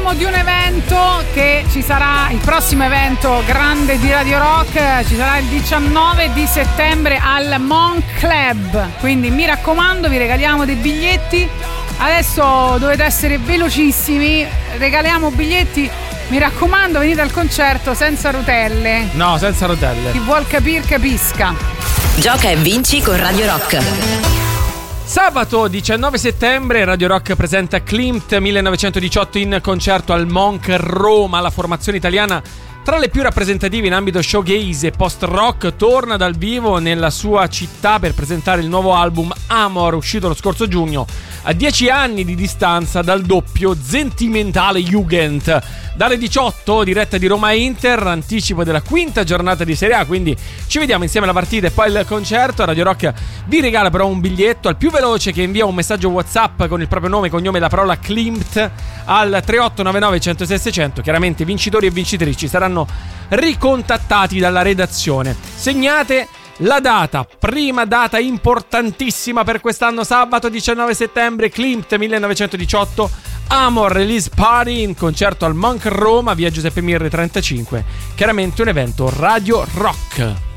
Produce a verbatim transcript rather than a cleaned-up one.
parliamo di un evento che ci sarà, il prossimo evento grande di Radio Rock, ci sarà il diciannove di settembre al Monk Club, quindi mi raccomando, vi regaliamo dei biglietti, adesso dovete essere velocissimi, regaliamo biglietti, mi raccomando, venite al concerto senza rotelle. No, senza rotelle. Chi vuol capir capisca. Gioca e vinci con Radio Rock. Sabato diciannove settembre Radio Rock presenta Klimt millenovecentodiciotto in concerto al Monk Roma. La formazione italiana tra le più rappresentative in ambito showgaze e post-rock torna dal vivo nella sua città per presentare il nuovo album Amor, uscito lo scorso giugno, a dieci anni di distanza dal doppio Sentimentale Jugend. Dalle diciotto, diretta di Roma Inter, anticipo della quinta giornata di Serie A, quindi ci vediamo insieme alla partita e poi il concerto. Radio Rock vi regala però un biglietto al più veloce che invia un messaggio WhatsApp con il proprio nome, cognome e la parola Klimt al tre otto nove nove uno zero sei sei zero zero. Chiaramente vincitori e vincitrici saranno ricontattati dalla redazione. Segnate la data, prima data importantissima per quest'anno, sabato diciannove settembre, Klimt millenovecentodiciotto, Amor Release Party in concerto al Monk Roma, via Giuseppe Mirri trentacinque. Chiaramente un evento Radio Rock.